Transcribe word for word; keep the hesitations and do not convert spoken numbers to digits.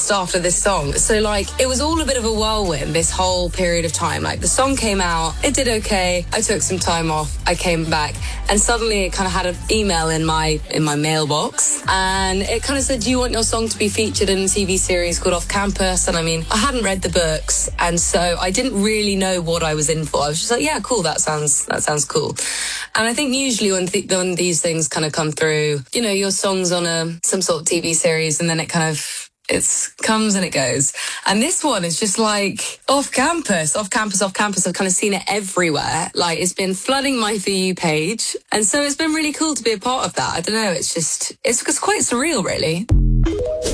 just after this song. So, like, it was all a bit of a whirlwind, this whole period of time. Like, the song came out, it did okay, I took some time off, I came back, and suddenly it kind of had an email in my in my mailbox, and it kind of said, do you want your song to be featured in a T V series called Off Campus? And I mean, I hadn't read the books, and so I didn't really know what I was in for. I was just like, yeah, cool, that sounds that sounds cool. And I think usually when, th- when these things kind of come through, you know, your song's on a some sort of T V series, and then it kind of it comes and it goes. And this one is just like off campus, off campus, off campus. I've kind of seen it everywhere. Like, it's been flooding my For You page. And so it's been really cool to be a part of that. I don't know, it's just, it's, it's quite surreal, really.